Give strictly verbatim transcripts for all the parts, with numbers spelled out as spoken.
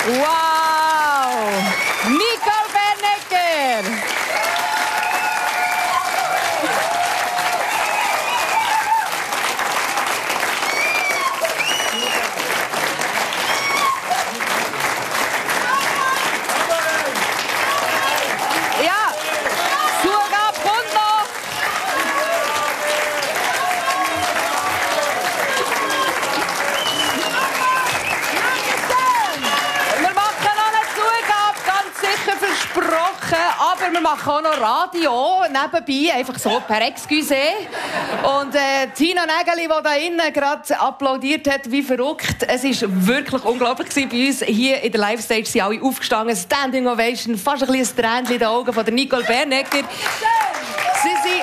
Wow! Nicole Bernecker! Ja, Zugabe kommt noch! Wir machen noch eine Zugabe, ganz sicher versprochen, aber wir machen auch noch Radio nebenbei, einfach so per Excuse. Und äh, Tina Nägeli, die da innen gerade applaudiert hat, wie verrückt. Es war wirklich unglaublich bei uns. Hier in der Live-Stage sind alle aufgestanden. Standing Ovation, fast ein bisschen ein Tränchen in den Augen von der Nicole Bernecker. Sie sind...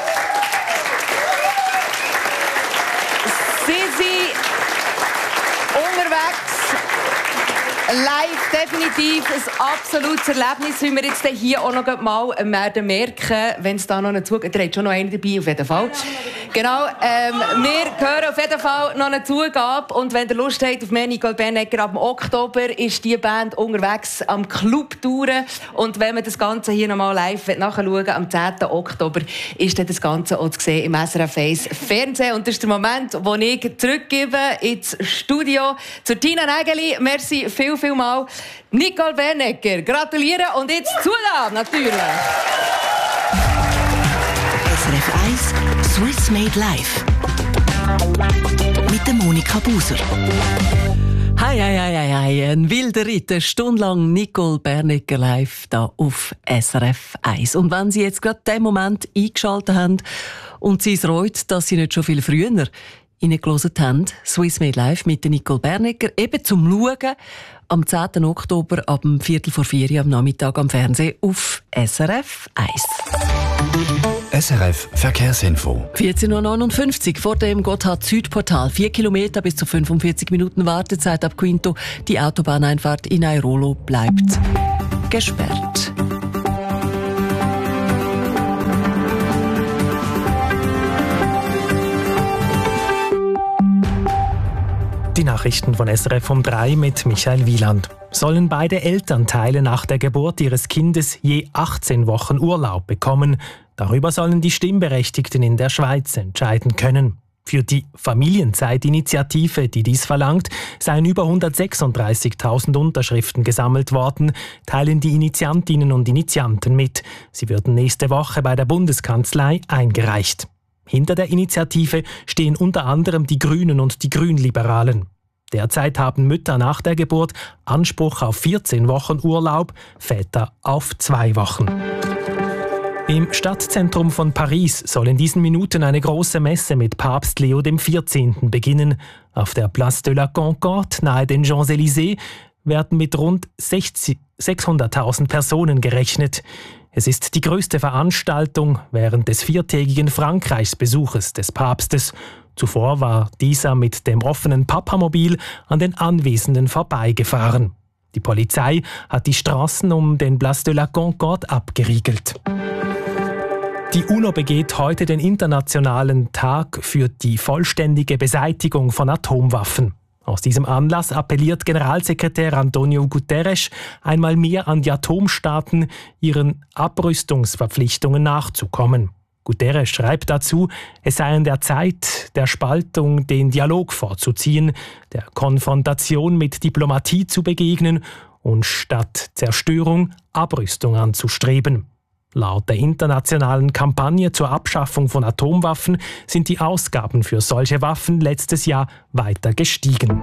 Sie sind unterwegs. Live definitiv ein absolutes Erlebnis, wie wir jetzt hier auch noch mal werden merken, wenn es da noch einen Zug... Da hat schon noch einen dabei, auf jeden Fall. Genau, ähm, wir hören auf jeden Fall noch eine Zugabe. Und wenn ihr Lust habt auf mehr Nicole Bernecker, ab Oktober ist die Band unterwegs am Club touren. Und wenn man das Ganze hier noch mal live nachschauen, am zehnten Oktober ist dann das Ganze auch zu sehen im S R F eins Fernsehen. Und das ist der Moment, wo ich zurückgebe ins Studio zu Tina Nägeli. Merci viel, viel mal. Nicole Bernecker, gratulieren und jetzt Zugabe natürlich. S R F eins Swiss Made Live mit der Monika Buser. Hei, hei, hei, hei, hei. Ein wilder Ritt, eine Stunde lang Nicole Bernecker live da auf S R F eins. Und wenn Sie jetzt gerade den Moment eingeschaltet haben und Sie es reut, dass Sie nicht schon viel früher reingehört haben, Swiss Made Live mit der Nicole Bernecker, eben zum Schauen, am zehnten Oktober ab dem Viertel vor vier am Nachmittag am Fernsehen auf S R F eins. S R F Verkehrsinfo. vierzehn Uhr neunundfünfzig vor dem Gotthard-Südportal. Vier Kilometer bis zu fünfundvierzig Minuten Wartezeit ab Quinto. Die Autobahneinfahrt in Airolo bleibt gesperrt. Die Nachrichten von S R F um drei mit Michael Wieland. Sollen beide Elternteile nach der Geburt ihres Kindes je achtzehn Wochen Urlaub bekommen? Darüber sollen die Stimmberechtigten in der Schweiz entscheiden können. Für die Familienzeitinitiative, die dies verlangt, seien über hundertsechsunddreißigtausend Unterschriften gesammelt worden, teilen die Initiantinnen und Initianten mit. Sie würden nächste Woche bei der Bundeskanzlei eingereicht. Hinter der Initiative stehen unter anderem die Grünen und die Grünliberalen. Derzeit haben Mütter nach der Geburt Anspruch auf vierzehn Wochen Urlaub, Väter auf zwei Wochen. Im Stadtzentrum von Paris soll in diesen Minuten eine große Messe mit Papst Leo der vierzehnten beginnen. Auf der Place de la Concorde nahe den Champs-Élysées werden mit rund sechshunderttausend Personen gerechnet. Es ist die größte Veranstaltung während des viertägigen Frankreichsbesuches des Papstes. Zuvor war dieser mit dem offenen Papamobil an den Anwesenden vorbeigefahren. Die Polizei hat die Straßen um den Place de la Concorde abgeriegelt. Die UNO begeht heute den Internationalen Tag für die vollständige Beseitigung von Atomwaffen. Aus diesem Anlass appelliert Generalsekretär Antonio Guterres einmal mehr an die Atomstaaten, ihren Abrüstungsverpflichtungen nachzukommen. Guterres schreibt dazu, es sei an der Zeit der Spaltung den Dialog vorzuziehen, der Konfrontation mit Diplomatie zu begegnen und statt Zerstörung Abrüstung anzustreben. Laut der internationalen Kampagne zur Abschaffung von Atomwaffen sind die Ausgaben für solche Waffen letztes Jahr weiter gestiegen.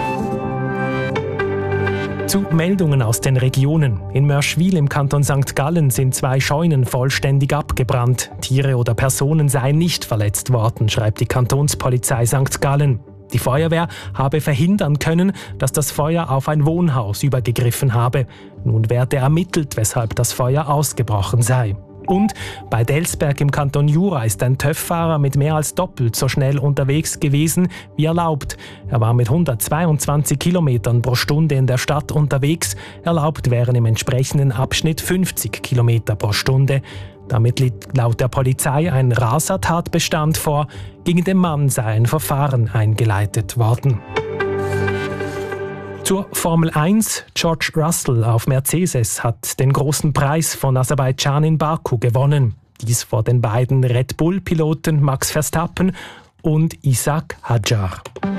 Zu Meldungen aus den Regionen. In Mörschwil im Kanton Sankt Gallen sind zwei Scheunen vollständig abgebrannt. Tiere oder Personen seien nicht verletzt worden, schreibt die Kantonspolizei Sankt Gallen. Die Feuerwehr habe verhindern können, dass das Feuer auf ein Wohnhaus übergegriffen habe. Nun werde ermittelt, weshalb das Feuer ausgebrochen sei. Und bei Delsberg im Kanton Jura ist ein TÜV-Fahrer mit mehr als doppelt so schnell unterwegs gewesen wie erlaubt. Er war mit hundertzweiundzwanzig Kilometern pro Stunde in der Stadt unterwegs. Erlaubt wären im entsprechenden Abschnitt fünfzig Kilometer pro Stunde. Damit liegt laut der Polizei ein Rasertatbestand vor. Gegen den Mann sei ein Verfahren eingeleitet worden. Zur Formel eins. George Russell auf Mercedes hat den großen Preis von Aserbaidschan in Baku gewonnen. Dies vor den beiden Red Bull-Piloten Max Verstappen und Isaac Hadjar.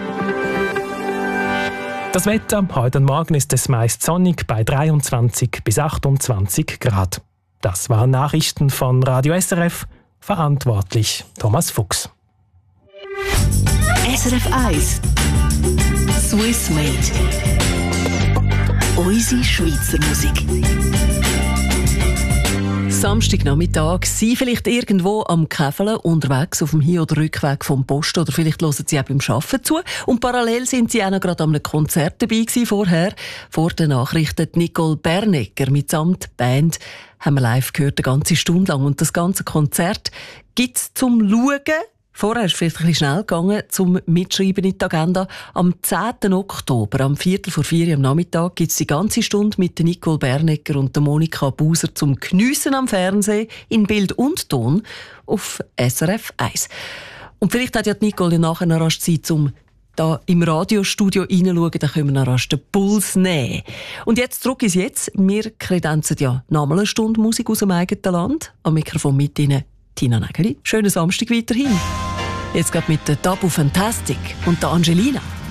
Das Wetter. Heute und morgen ist es meist sonnig bei dreiundzwanzig bis achtundzwanzig Grad. Das waren Nachrichten von Radio S R F. Verantwortlich Thomas Fuchs. S R F eins Swiss Made. Unsere Schweizer Musik. Samstagnachmittag, Sie vielleicht irgendwo am Käfeln unterwegs auf dem Hin- oder Rückweg vom Post oder vielleicht hören Sie auch beim Arbeiten zu und parallel sind Sie auch noch gerade an einem Konzert dabei gewesen vorher. Vor den Nachrichten Nicole Bernecker mitsamt Band haben wir live gehört, eine ganze Stunde lang und das ganze Konzert gibt es zum Schauen. Vorher ist es vielleicht ein bisschen schnell gegangen, zum Mitschreiben in die Agenda. Am zehnten Oktober, am Viertel vor vier am Nachmittag, gibt es die ganze Stunde mit der Nicole Bernecker und der Monika Buser zum Geniessen am Fernsehen in Bild und Ton auf S R F eins. Und vielleicht hat ja die Nicole nachher noch rasch Zeit, um da im Radiostudio reinzuschauen, dann können wir noch rasch den Puls nehmen. Und jetzt drücke ich es jetzt. Wir kredenzen ja nochmal eine Stunde Musik aus dem eigenen Land. Am Mikrofon mit Ihnen Tina Nägeli. Schönen Samstag weiterhin. Jetzt geht mit der Tabu Fantastic und der Angelina.